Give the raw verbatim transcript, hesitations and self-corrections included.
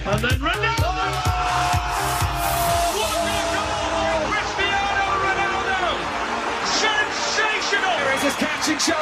And then Ronaldo! What a goal from Cristiano Ronaldo! Sensational! There is his catching shot.